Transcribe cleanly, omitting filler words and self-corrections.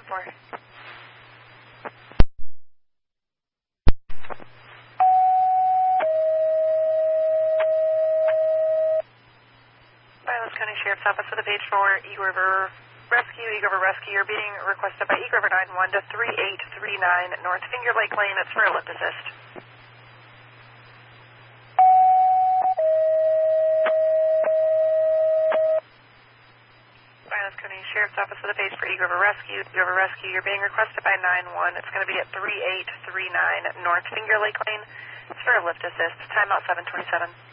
4. Violence County Sheriff's Office with a page for Eagle River Rescue. Eagle River Rescue, you're being requested by Eagle River 91 to 3839 North Finger Lake Lane. It's for a lift assist. Violence County Sheriff's Office with a page for Eagle River Rescue. Eagle River Rescue, you're being requested by 91. It's going to be at 3839 North Finger Lake Lane. It's for a lift assist. Timeout 727.